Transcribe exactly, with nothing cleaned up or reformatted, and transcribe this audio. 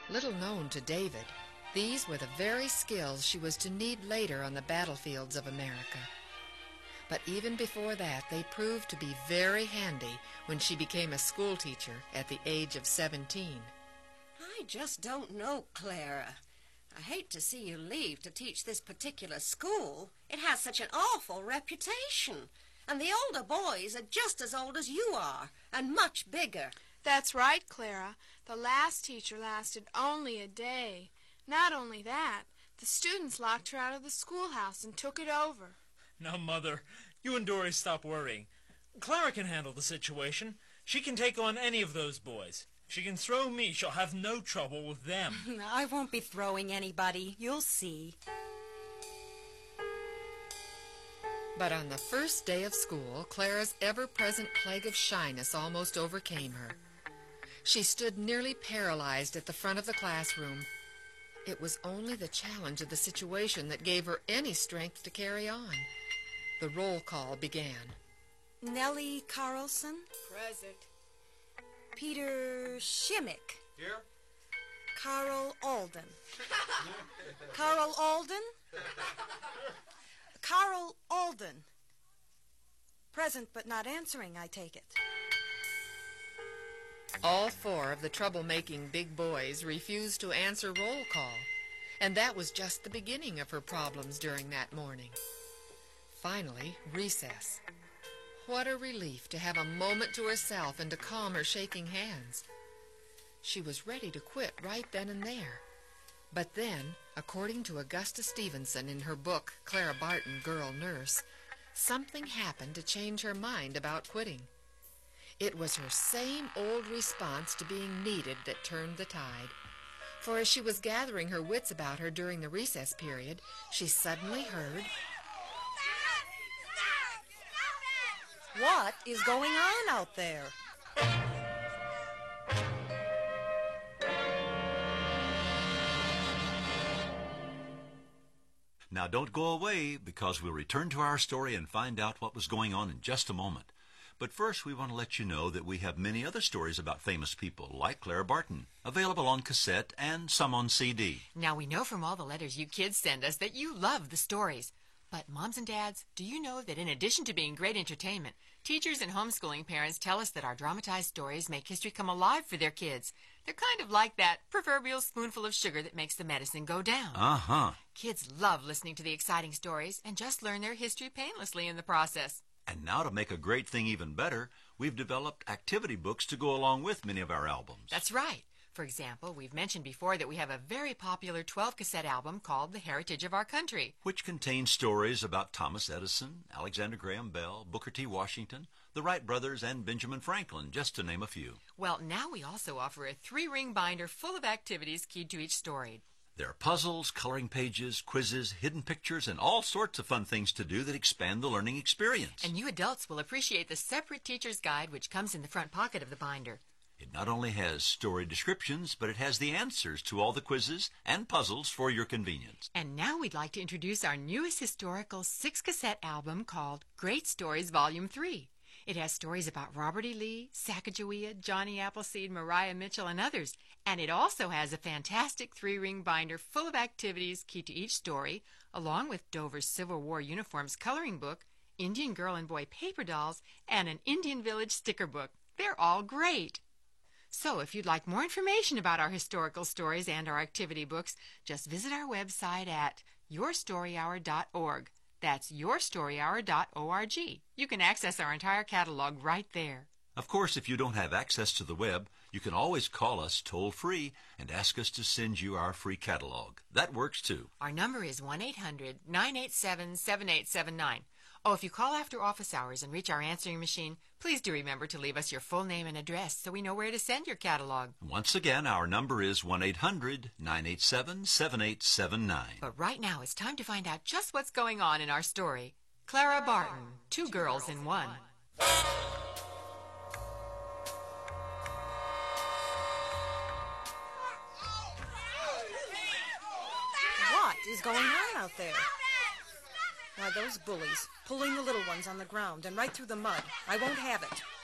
Little known to David, these were the very skills she was to need later on the battlefields of America. But even before that, they proved to be very handy when she became a schoolteacher at the age of seventeen. I just don't know, Clara. I hate to see you leave to teach this particular school. It has such an awful reputation. And the older boys are just as old as you are, and much bigger. That's right, Clara. The last teacher lasted only a day. Not only that, the students locked her out of the schoolhouse and took it over. Now, Mother, you and Dory stop worrying. Clara can handle the situation. She can take on any of those boys. If she can throw me, she'll have no trouble with them. I won't be throwing anybody. You'll see. But on the first day of school, Clara's ever-present plague of shyness almost overcame her. She stood nearly paralyzed at the front of the classroom. It was only the challenge of the situation that gave her any strength to carry on. The roll call began. Nellie Carlson. Present. Peter Shimmick. Here. Carl Alden. Carl Alden. Carl Alden. Present but not answering, I take it. All four of the troublemaking big boys refused to answer roll call, and that was just the beginning of her problems during that morning. Finally, recess. What a relief to have a moment to herself and to calm her shaking hands. She was ready to quit right then and there. But then, according to Augusta Stevenson in her book, Clara Barton, Girl Nurse, something happened to change her mind about quitting. It was her same old response to being needed that turned the tide. For as she was gathering her wits about her during the recess period, she suddenly heard... What is going on out there? Now don't go away, because we'll return to our story and find out what was going on in just a moment. But first, we want to let you know that we have many other stories about famous people, like Clara Barton, available on cassette and some on C D. Now, we know from all the letters you kids send us that you love the stories. But, moms and dads, do you know that in addition to being great entertainment, teachers and homeschooling parents tell us that our dramatized stories make history come alive for their kids? They're kind of like that proverbial spoonful of sugar that makes the medicine go down. Uh-huh. Kids love listening to the exciting stories and just learn their history painlessly in the process. And now, to make a great thing even better, we've developed activity books to go along with many of our albums. That's right. For example, we've mentioned before that we have a very popular twelve-cassette album called The Heritage of Our Country, which contains stories about Thomas Edison, Alexander Graham Bell, Booker T. Washington, the Wright brothers, and Benjamin Franklin, just to name a few. Well, now we also offer a three-ring binder full of activities keyed to each story. There are puzzles, coloring pages, quizzes, hidden pictures, and all sorts of fun things to do that expand the learning experience. And you adults will appreciate the separate teacher's guide, which comes in the front pocket of the binder. It not only has story descriptions, but it has the answers to all the quizzes and puzzles for your convenience. And now we'd like to introduce our newest historical six-cassette album called Great Stories Volume three. It has stories about Robert E. Lee, Sacagawea, Johnny Appleseed, Maria Mitchell, and others. And it also has a fantastic three-ring binder full of activities key to each story, along with Dover's Civil War Uniforms coloring book, Indian Girl and Boy paper dolls, and an Indian Village sticker book. They're all great. So if you'd like more information about our historical stories and our activity books, just visit our website at your story hour dot org. That's your story hour dot org. You can access our entire catalog right there. Of course, if you don't have access to the web, you can always call us toll-free and ask us to send you our free catalog. That works, too. Our number is one eight hundred nine eight seven seven eight seven nine. Oh, if you call after office hours and reach our answering machine, please do remember to leave us your full name and address so we know where to send your catalog. Once again, our number is one eight hundred nine eight seven seven eight seven nine. But right now, it's time to find out just what's going on in our story. Clara Barton, Two Girls in One. What is going on out there? Why, those bullies, pulling the little ones on the ground and right through the mud. I won't have it.